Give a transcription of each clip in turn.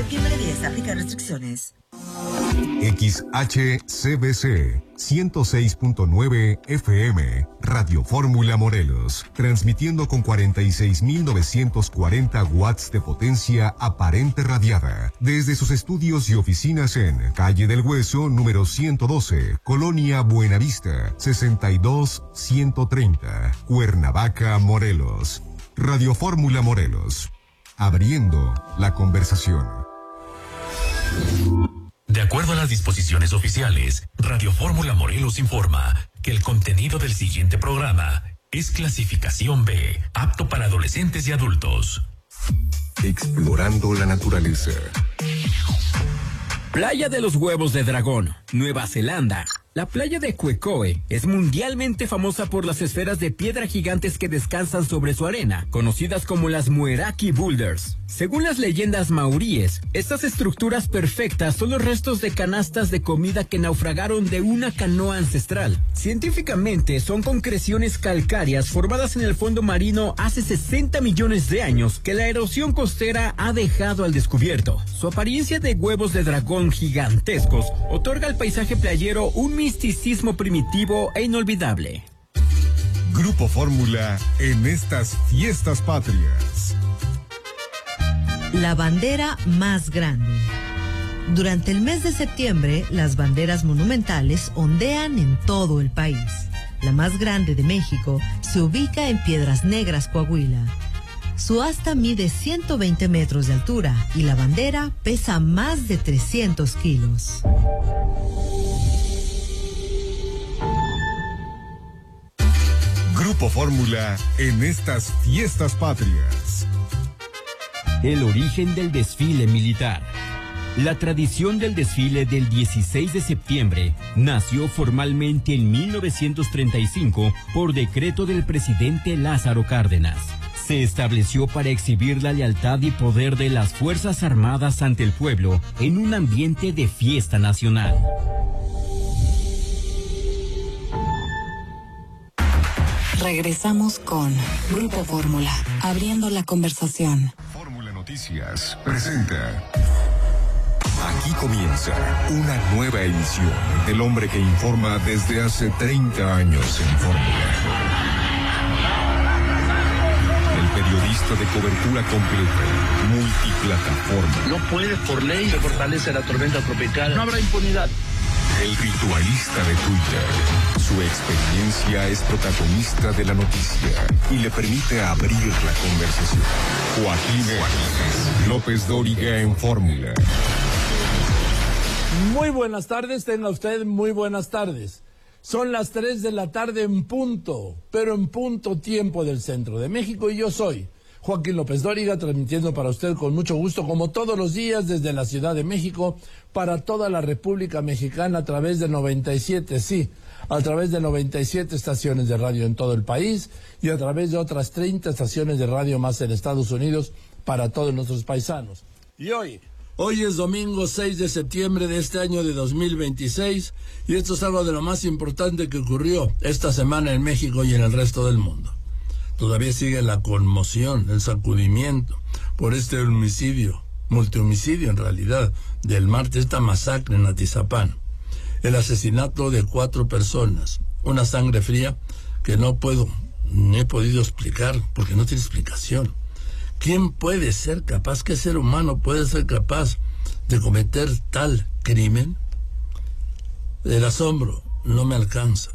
septiembre 10, aplica restricciones. XHCBC 106.9 FM, Radio Fórmula Morelos, transmitiendo con 46.940 watts de potencia aparente radiada, desde sus estudios y oficinas en Calle del Hueso, número 112, Colonia Buenavista, 62130, Cuernavaca, Morelos. Radio Fórmula Morelos, abriendo la conversación. De acuerdo a las disposiciones oficiales, Radio Fórmula Morelos informa que el contenido del siguiente programa es clasificación B, apto para adolescentes y adultos. Explorando la naturaleza. Playa de los Huevos de Dragón, Nueva Zelanda. La playa de Quecoe es mundialmente famosa por las esferas de piedra gigantes que descansan sobre su arena, conocidas como las Mueraki Boulders. Según las leyendas maoríes, estas estructuras perfectas son los restos de canastas de comida que naufragaron de una canoa ancestral. Científicamente, son concreciones calcáreas formadas en el fondo marino hace 60 millones de años que la erosión costera ha dejado al descubierto. Su apariencia de huevos de dragón gigantescos otorga al paisaje playero un misticismo primitivo e inolvidable. Grupo Fórmula en estas fiestas patrias. La bandera más grande. Durante el mes de septiembre, las banderas monumentales ondean en todo el país. La más grande de México se ubica en Piedras Negras, Coahuila. Su asta mide 120 metros de altura y la bandera pesa más de 300 kilos. Grupo Fórmula en estas fiestas patrias. El origen del desfile militar. La tradición del desfile del 16 de septiembre nació formalmente en 1935 por decreto del presidente Lázaro Cárdenas. Se estableció para exhibir la lealtad y poder de las Fuerzas Armadas ante el pueblo en un ambiente de fiesta nacional. Regresamos con Grupo Fórmula, abriendo la conversación. Fórmula Noticias presenta. Aquí comienza una nueva edición del hombre que informa desde hace 30 años en Fórmula. El periodista de cobertura completa, multiplataforma. No puede, por ley, se fortalece la tormenta tropical. No habrá impunidad. El ritualista de Twitter. Su experiencia es protagonista de la noticia y le permite abrir la conversación. Joaquín López Dóriga en Fórmula. Muy buenas tardes, tenga usted muy buenas tardes. Son las 3 de la tarde en punto, pero en punto tiempo del centro de México, y yo soy Joaquín López Dóriga, transmitiendo para usted con mucho gusto, como todos los días, desde la Ciudad de México, para toda la República Mexicana, a través de 97, sí, a través de 97 estaciones de radio en todo el país, y a través de otras 30 estaciones de radio más en Estados Unidos, para todos nuestros paisanos. Y hoy es domingo 6 de septiembre de este año de 2026, y esto es algo de lo más importante que ocurrió esta semana en México y en el resto del mundo. Todavía sigue la conmoción, el sacudimiento por este multihomicidio en realidad, del martes, esta masacre en Atizapán. El asesinato de 4 personas, una sangre fría que no he podido explicar porque no tiene explicación. ¿Quién puede ser capaz, qué ser humano puede ser capaz de cometer tal crimen? El asombro no me alcanza.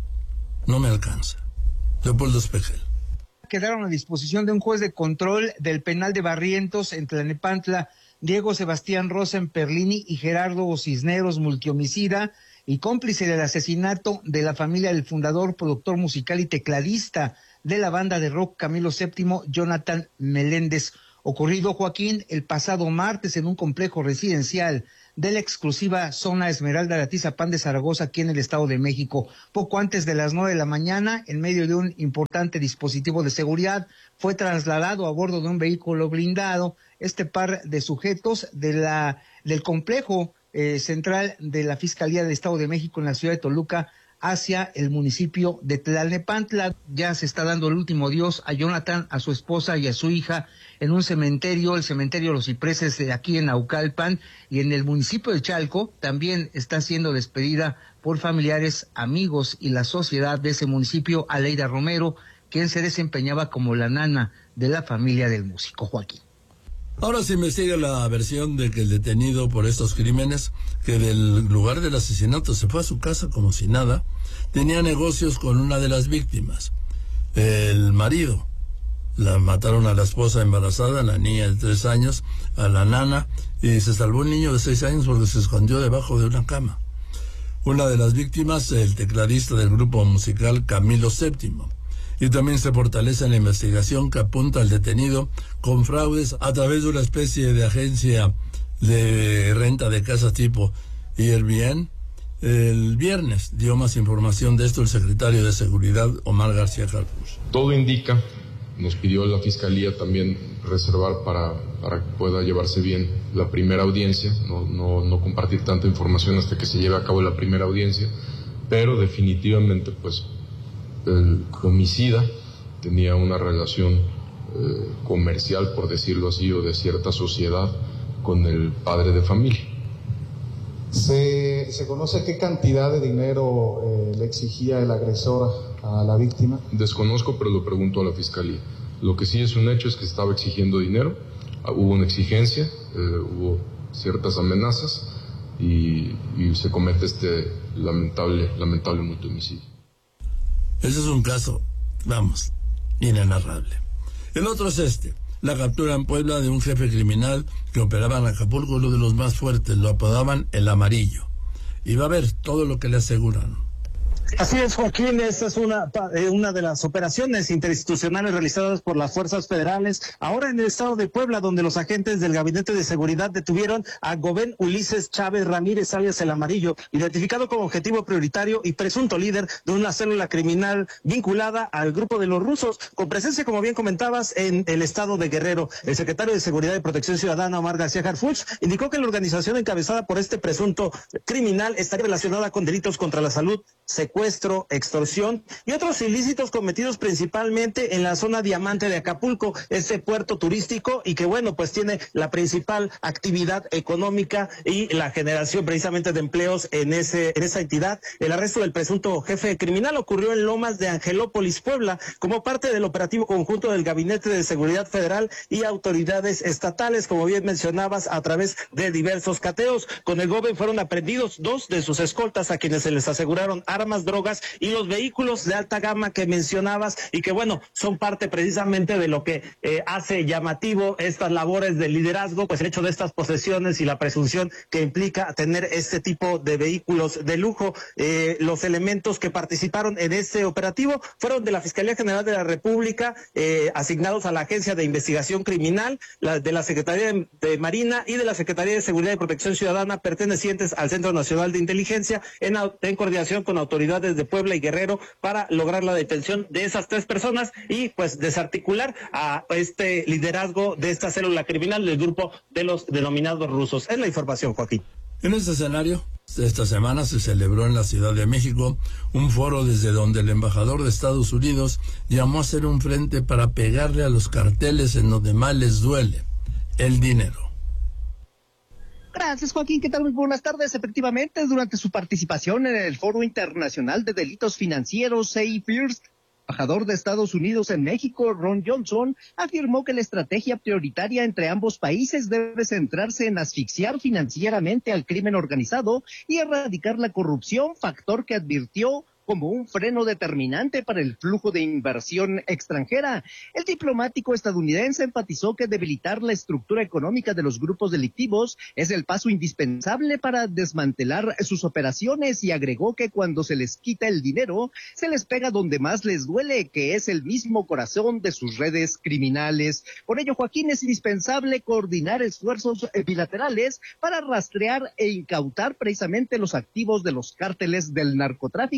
Leopoldo Espejel. Quedaron a disposición de un juez de control del penal de Barrientos en Tlalnepantla, Diego Sebastián Rosen Perlini y Gerardo Cisneros, multihomicida y cómplice del asesinato de la familia del fundador, productor musical y tecladista de la banda de rock Camilo VII, Jonathan Meléndez, ocurrido, Joaquín, el pasado martes en un complejo residencial de la exclusiva zona Esmeralda de Atizapán de Zaragoza, aquí en el Estado de México. Poco antes de las 9 de la mañana, en medio de un importante dispositivo de seguridad, fue trasladado a bordo de un vehículo blindado este par de sujetos del complejo central de la Fiscalía del Estado de México en la ciudad de Toluca hacia el municipio de Tlalnepantla. Ya se está dando el último adiós a Jonathan, a su esposa y a su hija en un cementerio, el cementerio Los Cipreses de aquí en Naucalpan, y en el municipio de Chalco también está siendo despedida por familiares, amigos y la sociedad de ese municipio, Aleida Romero, quien se desempeñaba como la nana de la familia del músico Joaquín. Ahora se investiga la versión de que el detenido por estos crímenes, que del lugar del asesinato se fue a su casa como si nada, tenía negocios con una de las víctimas, el marido. La mataron a la esposa embarazada, a la niña de 3 años, a la nana, y se salvó un niño de 6 años porque se escondió debajo de una cama. Una de las víctimas, el tecladista del grupo musical Camilo VII. Y también se fortalece la investigación que apunta al detenido con fraudes a través de una especie de agencia de renta de casa tipo Airbnb. El viernes dio más información de esto el secretario de Seguridad, Omar García Harfuch. Todo indica, nos pidió la Fiscalía también reservar para que pueda llevarse bien la primera audiencia, no compartir tanta información hasta que se lleve a cabo la primera audiencia, pero definitivamente pues el homicida tenía una relación comercial, por decirlo así, o de cierta sociedad con el padre de familia. ¿Se conoce qué cantidad de dinero le exigía el agresor a la víctima? Desconozco, pero lo pregunto a la Fiscalía. Lo que sí es un hecho es que estaba exigiendo dinero, hubo una exigencia, hubo ciertas amenazas y se comete este lamentable multihomicidio. Ese es un caso, vamos, inenarrable. El otro es la captura en Puebla de un jefe criminal que operaba en Acapulco, uno de los más fuertes, lo apodaban el Amarillo. Y va a ver todo lo que le aseguran. Así es, Joaquín, esta es una de las operaciones interinstitucionales realizadas por las fuerzas federales, ahora en el estado de Puebla, donde los agentes del Gabinete de Seguridad detuvieron a Gobén Ulises Chávez Ramírez, alias el Amarillo, identificado como objetivo prioritario y presunto líder de una célula criminal vinculada al grupo de los rusos, con presencia, como bien comentabas, en el estado de Guerrero. El secretario de Seguridad y Protección Ciudadana, Omar García Harfuch, indicó que la organización encabezada por este presunto criminal estaría relacionada con delitos contra la salud, secuestro, extorsión y otros ilícitos cometidos principalmente en la zona diamante de Acapulco, este puerto turístico, y que bueno, pues tiene la principal actividad económica y la generación precisamente de empleos en esa entidad. El arresto del presunto jefe criminal ocurrió en Lomas de Angelópolis, Puebla, como parte del operativo conjunto del Gabinete de Seguridad Federal y autoridades estatales, como bien mencionabas, a través de diversos cateos. Con el GOBE fueron aprendidos 2 de sus escoltas, a quienes se les aseguraron armas, drogas y los vehículos de alta gama que mencionabas, y que bueno, son parte precisamente de lo que hace llamativo estas labores de liderazgo, pues el hecho de estas posesiones y la presunción que implica tener este tipo de vehículos de lujo. Los elementos que participaron en este operativo fueron de la Fiscalía General de la República, asignados a la Agencia de Investigación Criminal, de la Secretaría de Marina y de la Secretaría de Seguridad y Protección Ciudadana, pertenecientes al Centro Nacional de Inteligencia, en coordinación con autoridades de Puebla y Guerrero, para lograr la detención de esas 3 personas y pues desarticular a este liderazgo de esta célula criminal del grupo de los denominados rusos. Es la información, Joaquín. En este escenario, esta semana se celebró en la Ciudad de México un foro desde donde el embajador de Estados Unidos llamó a hacer un frente para pegarle a los carteles en donde más les duele: el dinero. Gracias, Joaquín. ¿Qué tal? Muy buenas tardes. Efectivamente, durante su participación en el Foro Internacional de Delitos Financieros, FIRST, el embajador de Estados Unidos en México, Ron Johnson, afirmó que la estrategia prioritaria entre ambos países debe centrarse en asfixiar financieramente al crimen organizado y erradicar la corrupción, factor que advirtió como un freno determinante para el flujo de inversión extranjera. El diplomático estadounidense enfatizó que debilitar la estructura económica de los grupos delictivos es el paso indispensable para desmantelar sus operaciones, y agregó que cuando se les quita el dinero, se les pega donde más les duele, que es el mismo corazón de sus redes criminales. Por ello, Joaquín, es indispensable coordinar esfuerzos bilaterales para rastrear e incautar precisamente los activos de los cárteles del narcotráfico.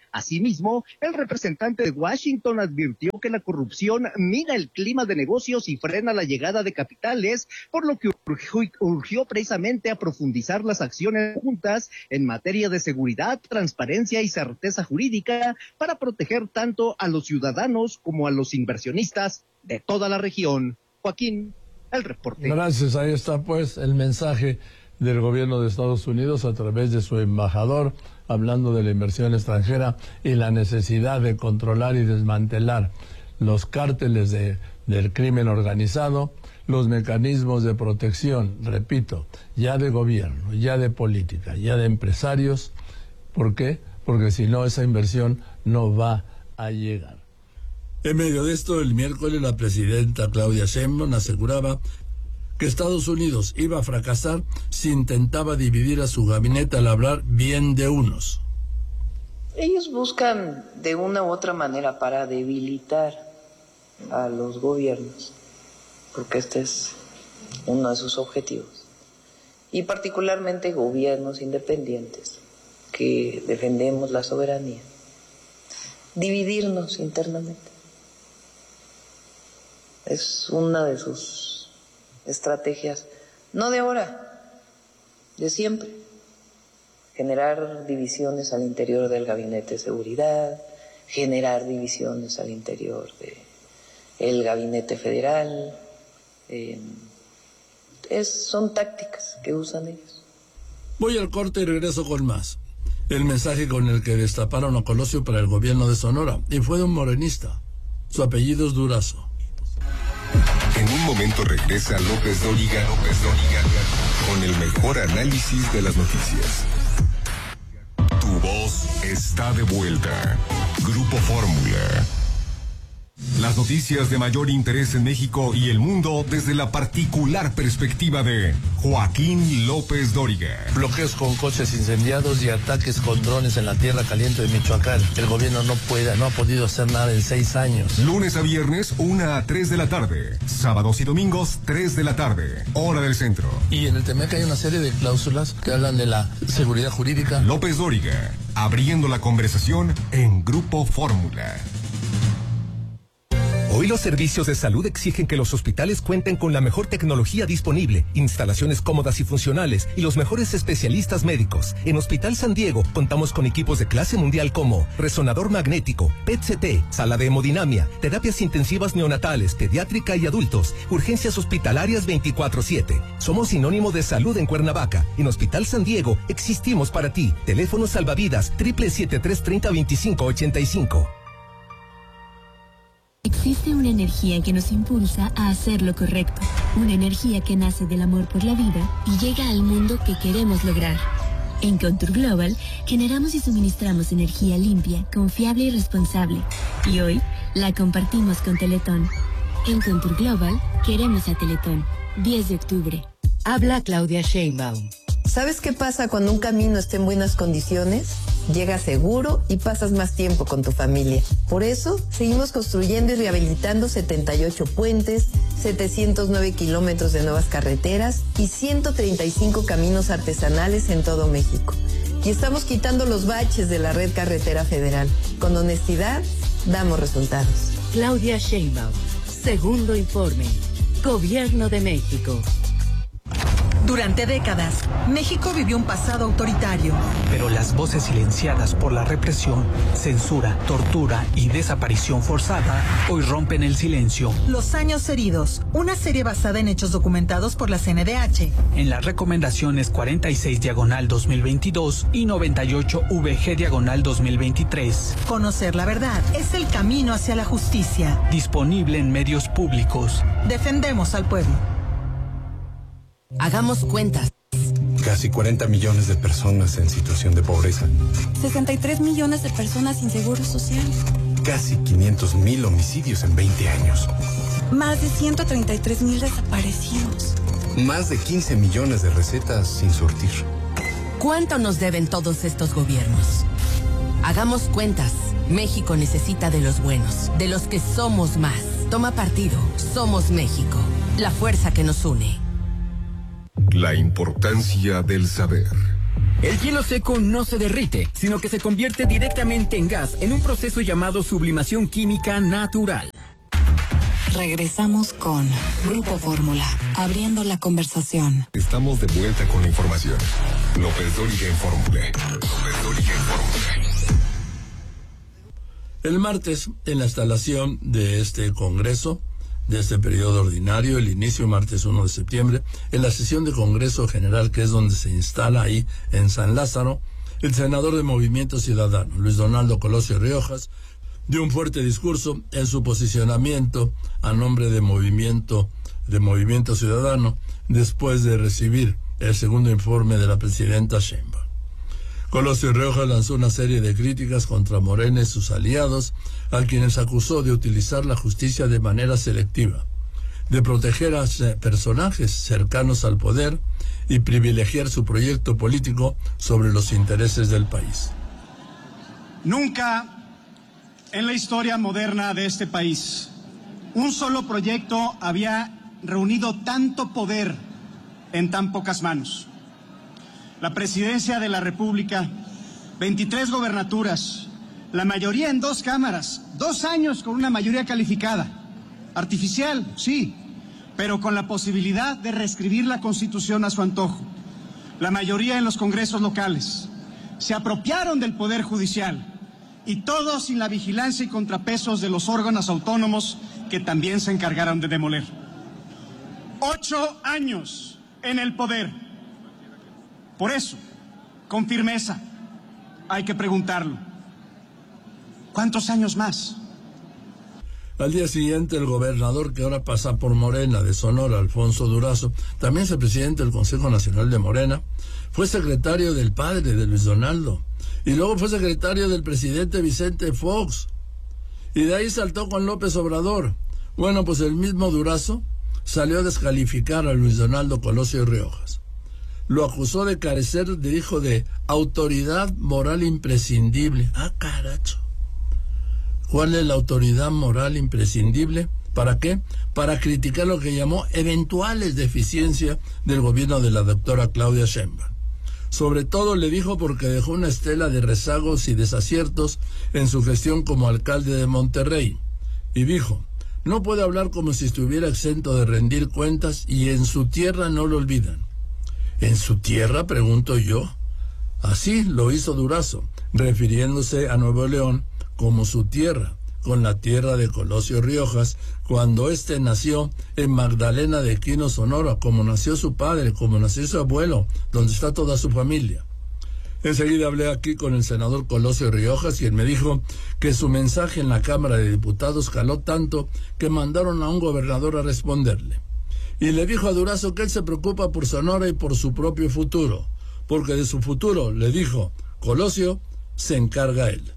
Asimismo, el representante de Washington advirtió que la corrupción mina el clima de negocios y frena la llegada de capitales, por lo que urgió precisamente a profundizar las acciones juntas en materia de seguridad, transparencia y certeza jurídica para proteger tanto a los ciudadanos como a los inversionistas de toda la región. Joaquín, el reporte. Gracias, ahí está pues el mensaje del gobierno de Estados Unidos a través de su embajador, hablando de la inversión extranjera y la necesidad de controlar y desmantelar los cárteles del crimen organizado, los mecanismos de protección, repito, ya de gobierno, ya de política, ya de empresarios. ¿Por qué? Porque si no, esa inversión no va a llegar. En medio de esto, el miércoles la presidenta Claudia Sheinbaum aseguraba que Estados Unidos iba a fracasar si intentaba dividir a su gabinete al hablar bien de unos. Ellos buscan de una u otra manera para debilitar a los gobiernos, porque este es uno de sus objetivos, y particularmente gobiernos independientes que defendemos la soberanía, dividirnos internamente. Es una de sus estrategias, no de ahora, de siempre. Generar divisiones al interior del Gabinete de Seguridad, generar divisiones al interior del Gabinete Federal. Son tácticas que usan ellos. Voy al corte y regreso con más. El mensaje con el que destaparon a Colosio para el gobierno de Sonora, y fue de un morenista. Su apellido es Durazo. En un momento regresa López Dóriga con el mejor análisis de las noticias. Tu voz está de vuelta. Grupo Fórmula. Las noticias de mayor interés en México y el mundo desde la particular perspectiva de Joaquín López Dóriga. Bloqueos con coches incendiados y ataques con drones en la tierra caliente de Michoacán. El gobierno no ha podido hacer nada en 6 años. Lunes a viernes, 1 a 3 de la tarde. Sábados y domingos, 3 de la tarde. Hora del centro. Y en el TEMEC hay una serie de cláusulas que hablan de la seguridad jurídica. López Dóriga, abriendo la conversación en Grupo Fórmula. Hoy los servicios de salud exigen que los hospitales cuenten con la mejor tecnología disponible, instalaciones cómodas y funcionales y los mejores especialistas médicos. En Hospital San Diego contamos con equipos de clase mundial como resonador magnético, PET-CT, sala de hemodinamia, terapias intensivas neonatales, pediátrica y adultos, urgencias hospitalarias 24/7. Somos sinónimo de salud en Cuernavaca. En Hospital San Diego existimos para ti. Teléfono salvavidas 777-330-2585. Existe una energía que nos impulsa a hacer lo correcto, una energía que nace del amor por la vida y llega al mundo que queremos lograr. En Contour Global generamos y suministramos energía limpia, confiable y responsable, y hoy la compartimos con Teletón. En Contour Global queremos a Teletón. 10 de octubre. Habla Claudia Sheinbaum. ¿Sabes qué pasa cuando un camino está en buenas condiciones? Llegas seguro y pasas más tiempo con tu familia. Por eso, seguimos construyendo y rehabilitando 78 puentes, 709 kilómetros de nuevas carreteras y 135 caminos artesanales en todo México. Y estamos quitando los baches de la red carretera federal. Con honestidad, damos resultados. Claudia Sheinbaum, segundo informe. Gobierno de México. Durante décadas, México vivió un pasado autoritario. Pero las voces silenciadas por la represión, censura, tortura y desaparición forzada hoy rompen el silencio. Los años heridos, una serie basada en hechos documentados por la CNDH. En las recomendaciones 46/2022 y 98/VG/2023. Conocer la verdad es el camino hacia la justicia. Disponible en medios públicos. Defendemos al pueblo. Hagamos cuentas. Casi 40 millones de personas en situación de pobreza. 63 millones de personas sin seguro social. Casi 500,000 homicidios en 20 años. Más de 133,000 desaparecidos. Más de 15 millones de recetas sin surtir. ¿Cuánto nos deben todos estos gobiernos? Hagamos cuentas. México necesita de los buenos, de los que somos más. Toma partido. Somos México. La fuerza que nos une. La importancia del saber. El hielo seco no se derrite, sino que se convierte directamente en gas en un proceso llamado sublimación química natural. Regresamos con Grupo Fórmula, abriendo la conversación. Estamos de vuelta con la información. López Dóriga en Fórmula. El martes, en la instalación de este Congreso, de este periodo ordinario, el inicio martes 1 de septiembre, en la sesión de Congreso General, que es donde se instala ahí en San Lázaro, el senador de Movimiento Ciudadano, Luis Donaldo Colosio Riojas, dio un fuerte discurso en su posicionamiento a nombre de Movimiento Ciudadano, después de recibir el segundo informe de la presidenta Sheinbaum. Colosio Riojas lanzó una serie de críticas contra Morena y sus aliados, a quienes acusó de utilizar la justicia de manera selectiva, de proteger a personajes cercanos al poder y privilegiar su proyecto político sobre los intereses del país. Nunca en la historia moderna de este país, un solo proyecto había reunido tanto poder en tan pocas manos. La presidencia de la República, 23 gobernaturas, la mayoría en 2 cámaras, 2 años con una mayoría calificada, artificial, sí, pero con la posibilidad de reescribir la Constitución a su antojo. La mayoría en los congresos locales. Se apropiaron del Poder Judicial. Y todo sin la vigilancia y contrapesos de los órganos autónomos que también se encargaron de demoler. 8 años en el poder. Por eso, con firmeza, hay que preguntarlo. ¿Cuántos años más? Al día siguiente, el gobernador que ahora pasa por Morena de Sonora, Alfonso Durazo, también es el presidente del Consejo Nacional de Morena, fue secretario del padre de Luis Donaldo, y luego fue secretario del presidente Vicente Fox, y de ahí saltó con López Obrador. Bueno, pues el mismo Durazo salió a descalificar a Luis Donaldo Colosio Riojas. Lo acusó de carecer, dijo, de autoridad moral imprescindible. ¡Ah, caracho! ¿Cuál es la autoridad moral imprescindible? ¿Para qué? Para criticar lo que llamó eventuales deficiencias del gobierno de la doctora Claudia Sheinbaum. Sobre todo, le dijo, porque dejó una estela de rezagos y desaciertos en su gestión como alcalde de Monterrey. Y dijo, no puede hablar como si estuviera exento de rendir cuentas y en su tierra no lo olvidan. ¿En su tierra?, pregunto yo. Así lo hizo Durazo, refiriéndose a Nuevo León como su tierra, con la tierra de Colosio Riojas, cuando éste nació en Magdalena de Quino, Sonora, como nació su padre, como nació su abuelo, donde está toda su familia. Enseguida hablé aquí con el senador Colosio Riojas, quien me dijo que su mensaje en la Cámara de Diputados caló tanto que mandaron a un gobernador a responderle. Y le dijo a Durazo que él se preocupa por Sonora y por su propio futuro, porque de su futuro, le dijo Colosio, se encarga él.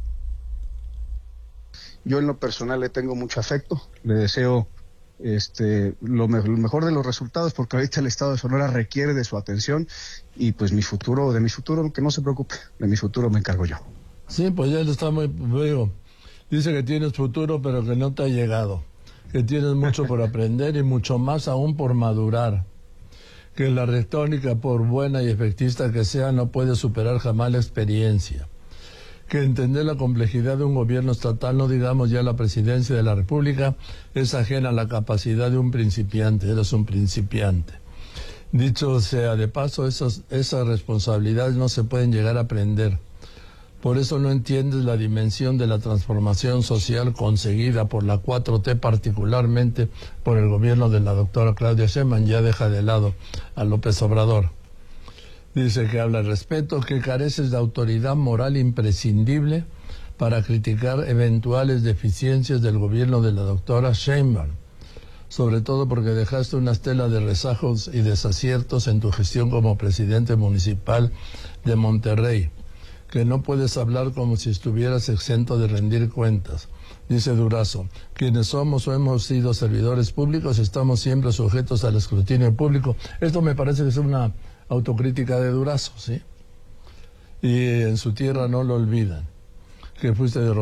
Yo en lo personal le tengo mucho afecto, le deseo lo mejor de los resultados, porque ahorita el estado de Sonora requiere de su atención y pues de mi futuro, que no se preocupe, de mi futuro me encargo yo. Sí, pues ya está muy digo, dice que tienes futuro pero que no te ha llegado, que tienes mucho por aprender y mucho más aún por madurar, que la retórica, por buena y efectista que sea, no puede superar jamás la experiencia, que entender la complejidad de un gobierno estatal, no digamos ya la presidencia de la República, es ajena a la capacidad de un principiante. Eres un principiante. Dicho sea de paso, esas responsabilidades no se pueden llegar a aprender. Por eso no entiendes la dimensión de la transformación social conseguida por la 4T, particularmente por el gobierno de la doctora Claudia Sheinbaum. Ya deja de lado a López Obrador. Dice que habla de respeto, que careces de autoridad moral imprescindible para criticar eventuales deficiencias del gobierno de la doctora Sheinbaum, sobre todo porque dejaste una estela de rezagos y desaciertos en tu gestión como presidente municipal de Monterrey, que no puedes hablar como si estuvieras exento de rendir cuentas. Dice Durazo, quienes somos o hemos sido servidores públicos estamos siempre sujetos al escrutinio público. Esto me parece que es una autocrítica de Durazo, ¿sí? Y en su tierra no lo olvidan, que fuiste derrotado.